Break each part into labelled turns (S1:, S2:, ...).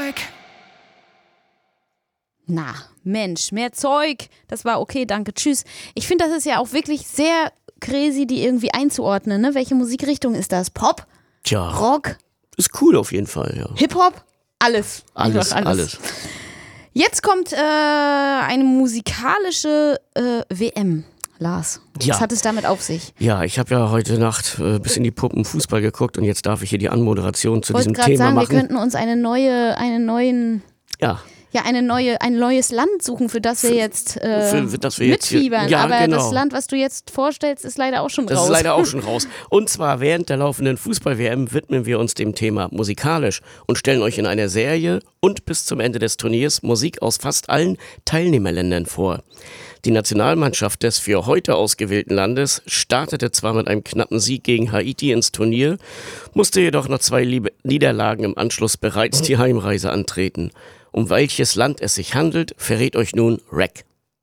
S1: Zeug.
S2: Na, Mensch, mehr Zeug. Das war okay, danke, tschüss. Ich finde, das ist ja auch wirklich sehr crazy, die irgendwie einzuordnen, ne? Welche Musikrichtung ist das? Pop?
S3: Tja.
S2: Rock?
S3: Ist cool auf jeden Fall, ja.
S2: Hip-Hop? Alles.
S3: Alles.
S2: Jetzt kommt eine musikalische WM, Lars.
S3: Ja.
S2: Was hat es damit auf sich?
S3: Ja, ich habe ja heute Nacht bis in die Puppen Fußball geguckt und jetzt darf ich hier die Anmoderation zu diesem Thema
S2: sagen,
S3: machen.
S2: Wir könnten uns ein neues Land suchen, für das wir jetzt mitfiebern.
S3: Ja,
S2: aber
S3: genau.
S2: das Land, was du jetzt vorstellst, ist leider auch schon raus.
S3: Das ist leider auch schon raus. Und zwar während der laufenden Fußball-WM widmen wir uns dem Thema musikalisch und stellen euch in einer Serie und bis zum Ende des Turniers Musik aus fast allen Teilnehmerländern vor. Die Nationalmannschaft des für heute ausgewählten Landes startete zwar mit einem knappen Sieg gegen Haiti ins Turnier, musste jedoch nach 2 Niederlagen im Anschluss bereits die Heimreise antreten. Um welches Land es sich handelt, verrät euch nun Rec.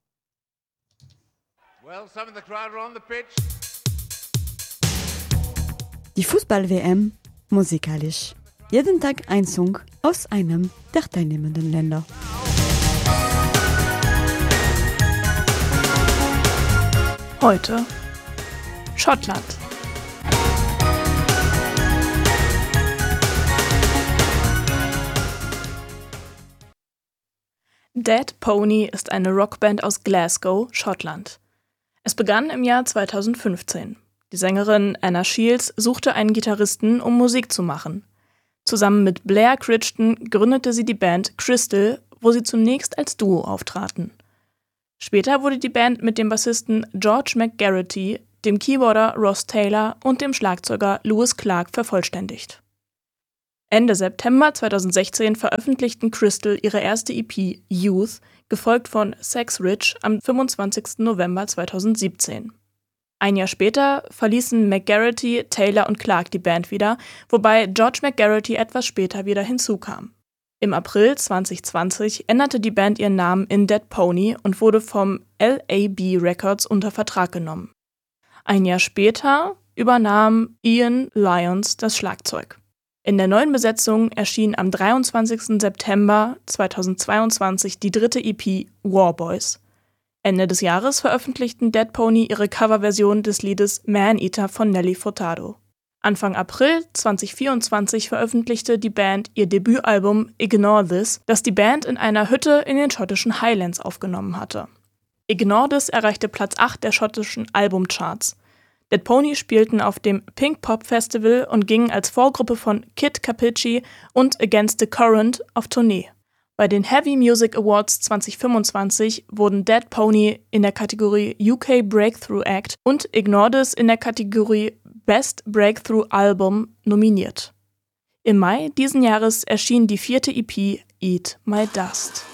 S4: Die Fußball-WM musikalisch. Jeden Tag ein Song aus einem der teilnehmenden Länder.
S5: Heute Schottland. Dead Pony ist eine Rockband aus Glasgow, Schottland. Es begann im Jahr 2015. Die Sängerin Anna Shields suchte einen Gitarristen, um Musik zu machen. Zusammen mit Blair Crichton gründete sie die Band Crystal, wo sie zunächst als Duo auftraten. Später wurde die Band mit dem Bassisten George McGarity, dem Keyboarder Ross Taylor und dem Schlagzeuger Lewis Clark vervollständigt. Ende September 2016 veröffentlichten Crystal ihre erste EP Youth, gefolgt von Sex Rich am 25. November 2017. Ein Jahr später verließen McGarity, Taylor und Clark die Band wieder, wobei George McGarity etwas später wieder hinzukam. Im April 2020 änderte die Band ihren Namen in Dead Pony und wurde vom LAB Records unter Vertrag genommen. Ein Jahr später übernahm Ian Lyons das Schlagzeug. In der neuen Besetzung erschien am 23. September 2022 die dritte EP Warboys. Ende des Jahres veröffentlichten Dead Pony ihre Coverversion des Liedes Man-Eater von Nelly Furtado. Anfang April 2024 veröffentlichte die Band ihr Debütalbum Ignore This, das die Band in einer Hütte in den schottischen Highlands aufgenommen hatte. Ignore This erreichte Platz 8 der schottischen Albumcharts. Dead Pony spielten auf dem Pink Pop Festival und gingen als Vorgruppe von Kid Kapichi und Against the Current auf Tournee. Bei den Heavy Music Awards 2025 wurden Dead Pony in der Kategorie UK Breakthrough Act und Ignore This in der Kategorie Best Breakthrough Album nominiert. Im Mai diesen Jahres erschien die 4. EP Eat My Dust.